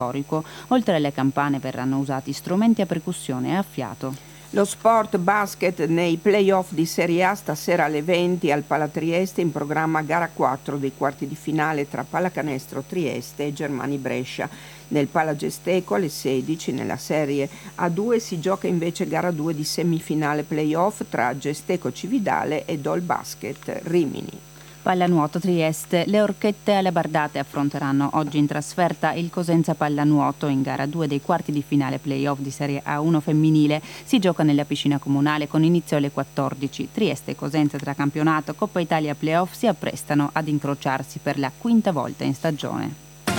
storico. Oltre alle campane verranno usati strumenti a percussione e a fiato. Lo sport basket nei playoff di Serie A stasera alle 20 al Pala Trieste, in programma gara 4 dei quarti di finale tra Pallacanestro Trieste e Germani Brescia. Nel Pala Gesteco alle 16 nella Serie A2 si gioca invece gara 2 di semifinale playoff tra Gesteco Cividale e Dol Basket Rimini. Pallanuoto Trieste. Le Orchette Alabardate affronteranno oggi in trasferta il Cosenza Pallanuoto in gara 2 dei quarti di finale playoff di Serie A1 femminile. Si gioca nella piscina comunale con inizio alle 14. Trieste e Cosenza tra campionato, Coppa Italia playoff si apprestano ad incrociarsi per la quinta volta in stagione.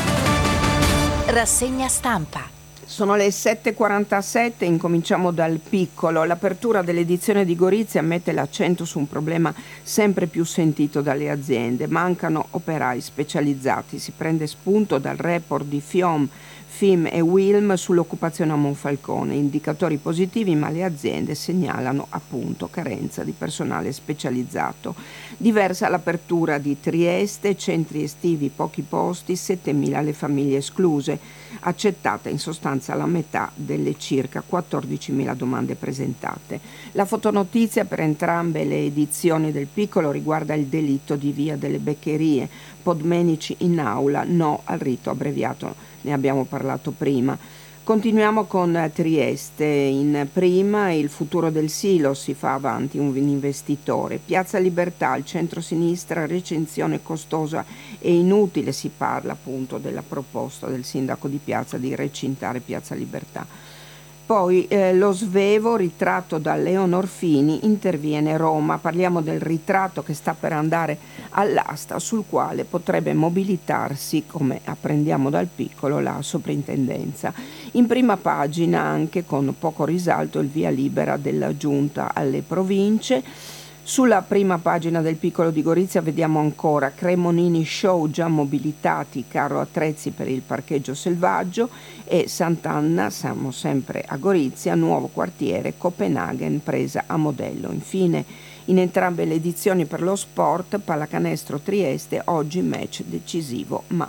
Rassegna stampa. Sono le 7.47, incominciamo dal piccolo. L'apertura dell'edizione di Gorizia mette l'accento su un problema sempre più sentito dalle aziende. Mancano operai specializzati. Si prende spunto dal report di FIM e Wilm sull'occupazione a Monfalcone. Indicatori positivi, ma le aziende segnalano appunto carenza di personale specializzato. Diversa l'apertura di Trieste, centri estivi, pochi posti, 7.000 le famiglie escluse. Accettata in sostanza la metà delle circa 14.000 domande presentate. La fotonotizia per entrambe le edizioni del piccolo riguarda il delitto di Via delle Beccherie. Podmenici in aula, no al rito abbreviato, ne abbiamo parlato prima. Continuiamo con Trieste. In prima il futuro del silo, si fa avanti un investitore. Piazza Libertà, il centro-sinistra, recensione costosa e inutile. Si parla appunto della proposta del sindaco di Piazza di recintare Piazza Libertà. Poi lo Svevo, ritratto da Leonor Fini, interviene Roma. Parliamo del ritratto che sta per andare all'asta, sul quale potrebbe mobilitarsi, come apprendiamo dal piccolo, la soprintendenza. In prima pagina anche, con poco risalto, il via libera della giunta alle province. Sulla prima pagina del piccolo di Gorizia vediamo ancora Cremonini Show già mobilitati, caro attrezzi per il parcheggio selvaggio, e Sant'Anna, siamo sempre a Gorizia, nuovo quartiere, Copenaghen presa a modello. Infine, in entrambe le edizioni per lo sport, Pallacanestro Trieste, oggi match decisivo, ma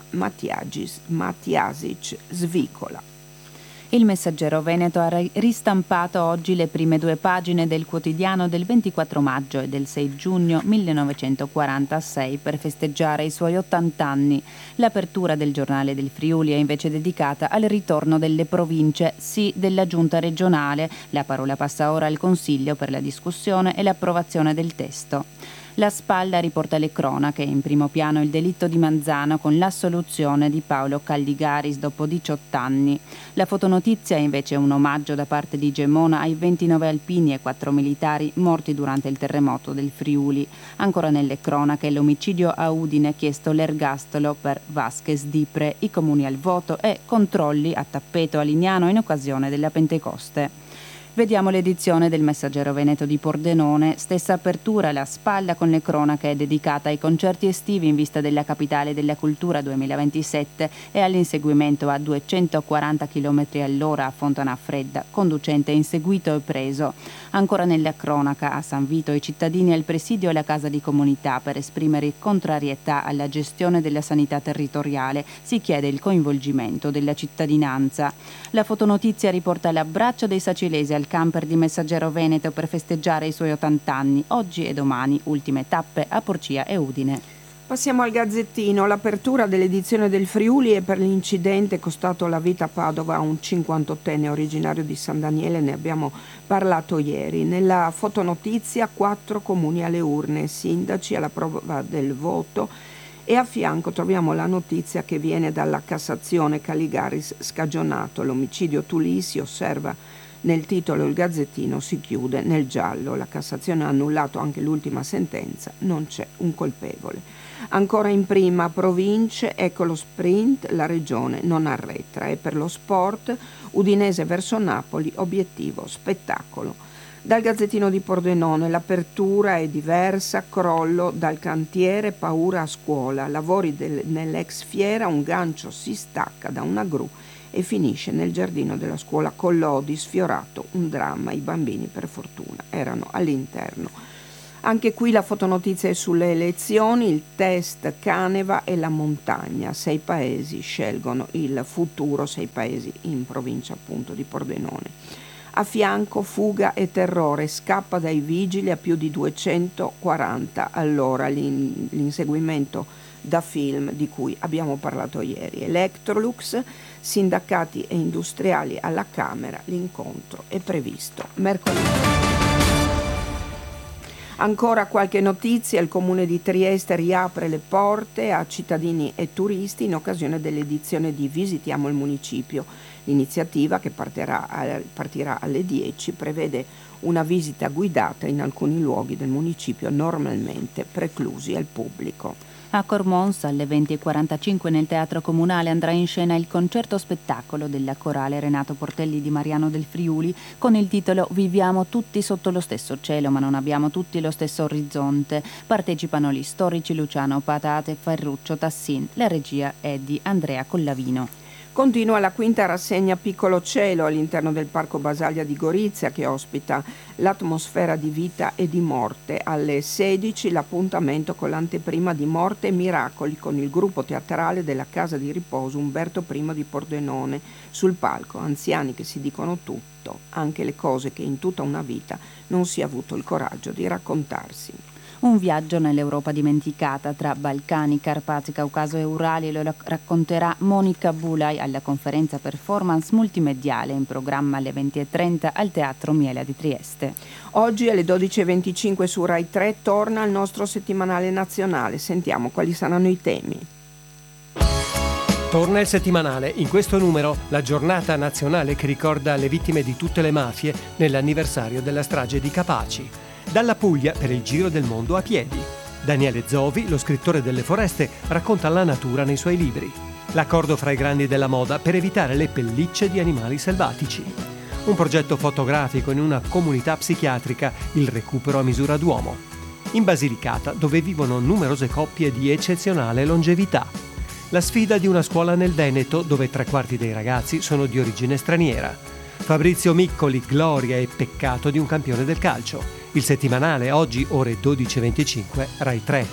Matjasic svicola. Il Messaggero Veneto ha ristampato oggi le prime due pagine del quotidiano del 24 maggio e del 6 giugno 1946 per festeggiare i suoi 80 anni. L'apertura del giornale del Friuli è invece dedicata al ritorno delle province, sì della giunta regionale. La parola passa ora al Consiglio per la discussione e l'approvazione del testo. La Spalla riporta le cronache, in primo piano il delitto di Manzano con l'assoluzione di Paolo Calligaris dopo 18 anni. La fotonotizia è invece un omaggio da parte di Gemona ai 29 alpini e 4 militari morti durante il terremoto del Friuli. Ancora nelle cronache l'omicidio a Udine, chiesto l'ergastolo per Vasquez Dipre, i comuni al voto e controlli a tappeto a Lignano in occasione della Pentecoste. Vediamo l'edizione del Messaggero Veneto di Pordenone, stessa apertura alla Spalla con le cronache dedicata ai concerti estivi in vista della Capitale della Cultura 2027 e all'inseguimento a 240 km all'ora a Fontana Fredda, conducente inseguito e preso. Ancora nella cronaca, a San Vito i cittadini al presidio e alla casa di comunità per esprimere contrarietà alla gestione della sanità territoriale. Si chiede il coinvolgimento della cittadinanza. La fotonotizia riporta l'abbraccio dei sacilesi al camper di Messaggero Veneto per festeggiare i suoi 80 anni, oggi e domani, ultime tappe a Porcia e Udine. Passiamo al Gazzettino. L'apertura dell'edizione del Friuli è per l'incidente costato la vita a Padova a un 58enne originario di San Daniele, ne abbiamo parlato ieri. Nella fotonotizia 4 comuni alle urne, sindaci alla prova del voto, e a fianco troviamo la notizia che viene dalla Cassazione: Calligaris scagionato, l'omicidio Tulisi, osserva nel titolo il Gazzettino, si chiude nel giallo. La Cassazione ha annullato anche l'ultima sentenza, non c'è un colpevole. Ancora in prima, province, ecco lo sprint, la regione non arretra. E per lo sport, Udinese verso Napoli, obiettivo spettacolo. Dal Gazzettino di Pordenone l'apertura è diversa, crollo dal cantiere, paura a scuola, lavori nell'ex fiera, un gancio si stacca da una gru e finisce nel giardino della scuola Collodi, sfiorato un dramma, i bambini per fortuna erano all'interno. Anche qui la fotonotizia è sulle elezioni, il test Caneva e la montagna. 6 paesi scelgono il futuro, 6 paesi in provincia appunto di Pordenone. A fianco fuga e terrore, scappa dai vigili a più di 240 all'ora, l'inseguimento da film di cui abbiamo parlato ieri. Electrolux, sindacati e industriali alla Camera, l'incontro è previsto mercoledì. Ancora qualche notizia: il comune di Trieste riapre le porte a cittadini e turisti in occasione dell'edizione di Visitiamo il Municipio. L'iniziativa, che partirà alle 10, prevede una visita guidata in alcuni luoghi del municipio normalmente preclusi al pubblico. A Cormons alle 20:45 nel Teatro Comunale andrà in scena il concerto spettacolo della corale Renato Portelli di Mariano del Friuli con il titolo Viviamo tutti sotto lo stesso cielo ma non abbiamo tutti lo stesso orizzonte. Partecipano gli storici Luciano Patate e Ferruccio Tassin. La regia è di Andrea Collavino. Continua la quinta rassegna Piccolo Cielo all'interno del Parco Basaglia di Gorizia, che ospita l'atmosfera di vita e di morte. Alle 16 l'appuntamento con l'anteprima di Morte e Miracoli con il gruppo teatrale della Casa di Riposo Umberto I di Pordenone. Sul palco anziani che si dicono tutto, anche le cose che in tutta una vita non si è avuto il coraggio di raccontarsi. Un viaggio nell'Europa dimenticata tra Balcani, Carpazi, Caucaso e Urali lo racconterà Monica Bulai alla conferenza performance multimediale in programma alle 20:30 al Teatro Miela di Trieste. Oggi alle 12:25 su Rai 3 torna il nostro settimanale nazionale. Sentiamo quali saranno i temi. Torna il settimanale, in questo numero la giornata nazionale che ricorda le vittime di tutte le mafie nell'anniversario della strage di Capaci. Dalla Puglia per il giro del mondo a piedi. Daniele Zovi, lo scrittore delle foreste, racconta la natura nei suoi libri. L'accordo fra i grandi della moda per evitare le pellicce di animali selvatici. Un progetto fotografico in una comunità psichiatrica, il recupero a misura d'uomo. In Basilicata, dove vivono numerose coppie di eccezionale longevità. La sfida di una scuola nel Veneto, dove 3/4 dei ragazzi sono di origine straniera. Fabrizio Miccoli, gloria e peccato di un campione del calcio. Il settimanale oggi ore 12:25 Rai 3.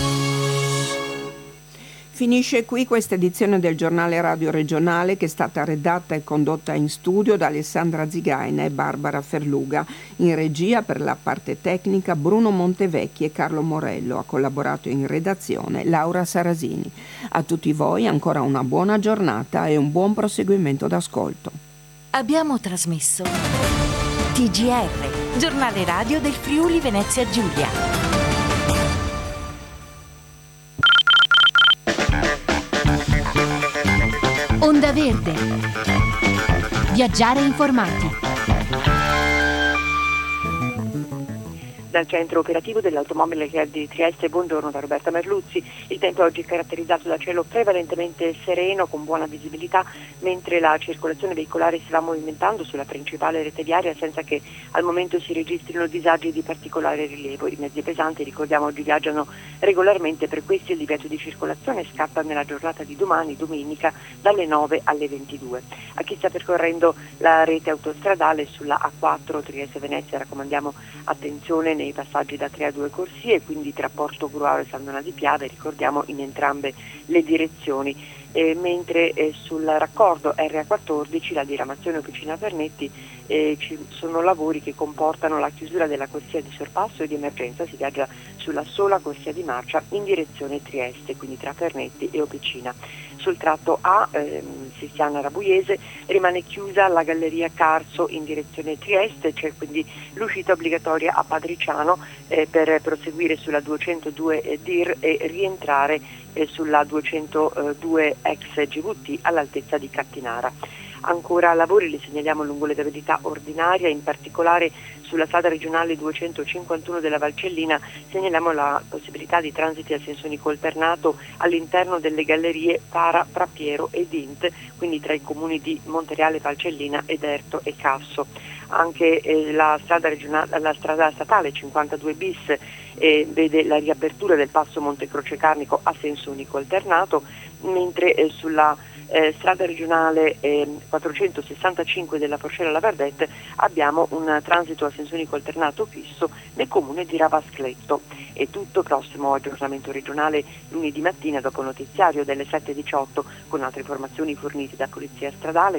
Finisce qui questa edizione del giornale radio regionale, che è stata redatta e condotta in studio da Alessandra Zigaina e Barbara Ferluga. In regia per la parte tecnica Bruno Montevecchi e Carlo Morello. Ha collaborato in redazione Laura Sarasini. A tutti voi ancora una buona giornata e un buon proseguimento d'ascolto. Abbiamo trasmesso TGR, giornale radio del Friuli Venezia Giulia. Onda Verde. Viaggiare informati. Dal centro operativo dell'Automobile Club di Trieste, buongiorno da Roberta Merluzzi. Il tempo oggi è caratterizzato da cielo prevalentemente sereno con buona visibilità, mentre la circolazione veicolare si va movimentando sulla principale rete viaria senza che al momento si registrino disagi di particolare rilievo. I mezzi pesanti, ricordiamo, oggi viaggiano regolarmente, per questo il divieto di circolazione scatta nella giornata di domani, domenica, dalle 9 alle 22. A chi sta percorrendo la rete autostradale sulla A4 Trieste-Venezia raccomandiamo attenzione nei passaggi da 3 a 2 corsie, quindi tra Porto Gruaro e San Donà di Piave, ricordiamo in entrambe le direzioni. Mentre sul raccordo RA14, la diramazione Officina Vernetti, ci sono lavori che comportano la chiusura della corsia di sorpasso e di emergenza. Si viaggia sulla sola corsia di marcia in direzione Trieste, quindi tra Vernetti e Officina. Sul tratto A, Sistiana Rabuiese, rimane chiusa la galleria Carso in direzione Trieste, c'è quindi l'uscita obbligatoria a Padriciano per proseguire sulla 202 DIR e rientrare sulla 202 ex GVT all'altezza di Cattinara. Ancora lavori li segnaliamo lungo le viabilità ordinaria, in particolare sulla strada regionale 251 della Valcellina segnaliamo la possibilità di transiti a senso unico alternato all'interno delle gallerie Para, Prapiero e Dint, quindi tra i comuni di Montereale, Valcellina, Ederto e Casso. Anche la strada statale 52 bis vede la riapertura del passo Montecroce Carnico a senso unico alternato, mentre sulla strada regionale 465 della Forcella Lavardette abbiamo un transito a senso unico alternato fisso nel comune di Ravascletto. È tutto, prossimo aggiornamento regionale lunedì mattina dopo il notiziario delle 7:18 con altre informazioni fornite da Polizia Stradale.